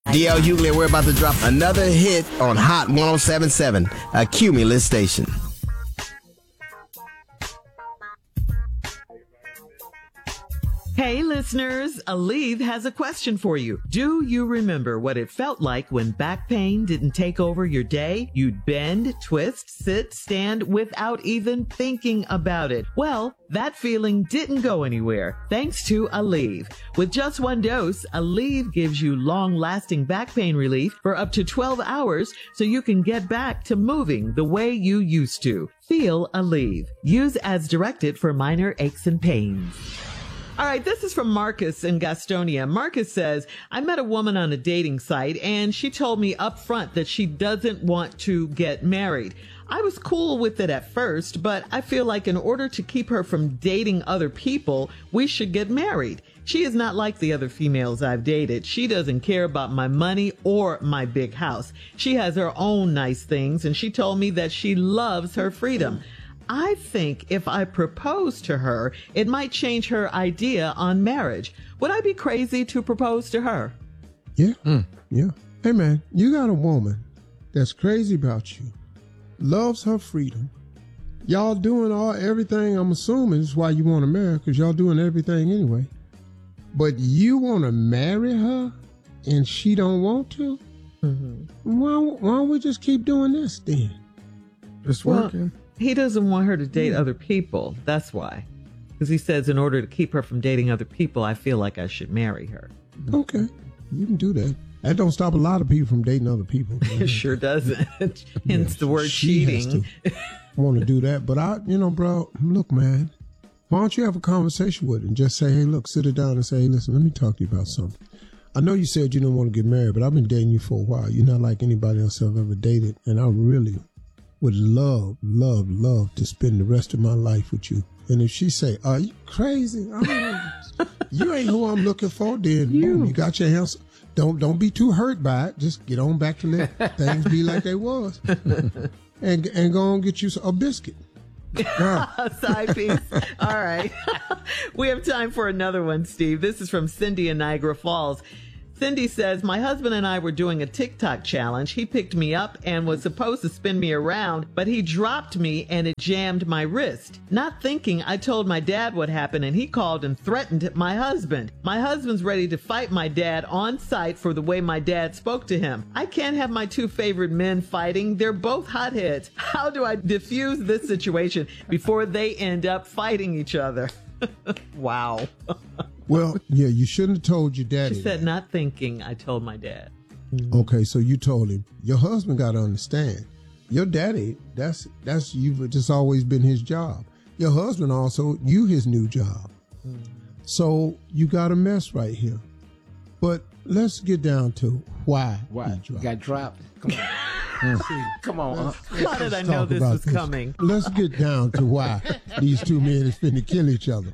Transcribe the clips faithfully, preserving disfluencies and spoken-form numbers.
D L Hughley, we're about to drop another hit on Hot one oh seven point seven, a Cumulus station. Hey listeners, Aleve has a question for you. Do you remember what it felt like when back pain didn't take over your day? You'd bend, twist, sit, stand without even thinking about it. Well, that feeling didn't go anywhere thanks to Aleve. With just one dose, Aleve gives you long-lasting back pain relief for up to twelve hours so you can get back to moving the way you used to. Feel Aleve. Use as directed for minor aches and pains. All right, this is from Marcus in Gastonia. Marcus says, I met a woman on a dating site and she told me up front that she doesn't want to get married. I was cool with it at first, but I feel like in order to keep her from dating other people, we should get married. She is not like the other females I've dated. She doesn't care about my money or my big house. She has her own nice things and she told me that she loves her freedom. I think if I propose to her, it might change her idea on marriage. Would I be crazy to propose to her? Yeah, mm. yeah. Hey, man, you got a woman that's crazy about you, loves her freedom. Y'all doing all everything, I'm assuming, is why you want to marry, because y'all doing everything anyway. But you want to marry her, and she don't want to? Mm-hmm. Why, why don't we just keep doing this then? It's well, working. He doesn't want her to date other people. That's why. Because he says in order to keep her from dating other people, I feel like I should marry her. Okay. You can do that. That don't stop a lot of people from dating other people. It sure doesn't. Hence yeah, the word cheating. Want to do that. But I, you know, bro, look, man, why don't you have a conversation with her and just say, hey, look, sit her down and say, hey, listen, let me talk to you about something. I know you said you don't want to get married, but I've been dating you for a while. You're not like anybody else I've ever dated. And I really would love, love, love to spend the rest of my life with you. And if she say, are you crazy? I mean, you ain't who I'm looking for, then you, boom, you got your hands. Don't don't be too hurt by it. Just get on back to let things be like they was. and and go on get you a biscuit. A side piece. All right. We have time for another one, Steve. This is from Cindy in Niagara Falls. Cindy says, my husband and I were doing a TikTok challenge. He picked me up and was supposed to spin me around, but he dropped me and it jammed my wrist. Not thinking, I told my dad what happened and he called and threatened my husband. My husband's ready to fight my dad on site for the way my dad spoke to him. I can't have my two favorite men fighting. They're both hotheads. How do I diffuse this situation before they end up fighting each other? Wow. Well, yeah, you shouldn't have told your daddy. She said, that. not thinking, I told my dad. Okay, so you told him. Your husband got to understand. Your daddy, that's that's you've just always been his job. Your husband also, you his new job. Mm. So you got a mess right here. But let's get down to why. Why? You got dropped. Come on. Come on. Let's, let's How did I know this was this. coming? Let's get down to why these two men is finna kill each other.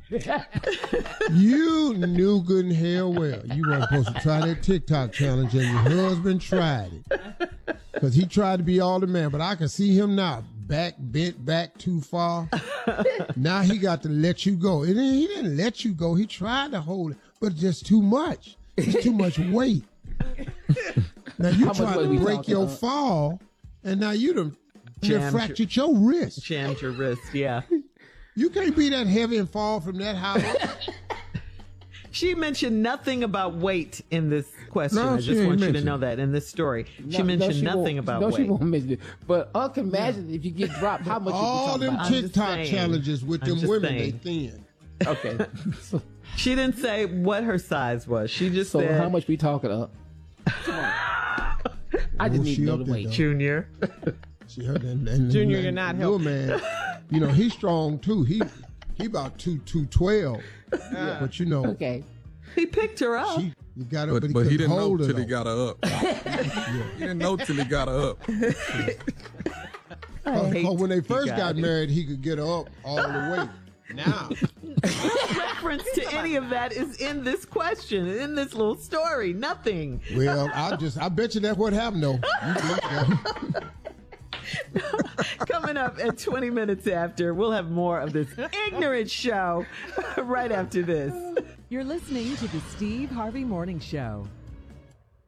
You knew good and hell well you weren't supposed to try that TikTok challenge, and your husband tried it. Because he tried to be all the man, but I can see him now. Back, bent back too far. Now he got to let you go. It, he didn't let you go. He tried to hold it, but just too much. It's too much weight. Now you trying to break your about? fall, and now you done you fractured your, your wrist. Jammed your wrist, yeah. You can't be that heavy and fall from that house. She mentioned nothing about weight in this question. No, I just want you to know it. that in this story. No, she mentioned no, she nothing about no, weight. No, she won't mention it. But I can imagine if you get dropped, how much all you be them about? TikTok challenges with I'm them women, saying. they thin. Okay. So, she didn't say what her size was. She just so said. how much we talking up? I just need to know the weight. Junior. She heard that. And, and, Junior, and, you're not your helping. man, you know, he's strong too. He he about two two twelve. Yeah. But you know, okay. He picked her up. She, you got her, but, but, he, but he didn't know till till he got her up. Yeah. He didn't know till he got her up. Because when they first got, got married, he could get her up all the way. Now, what reference to any of that is in this question, in this little story? Nothing. Well, I just, I bet you that's what happened, though. Coming up at twenty minutes after, we'll have more of this ignorant show right after this. You're listening to the Steve Harvey Morning Show.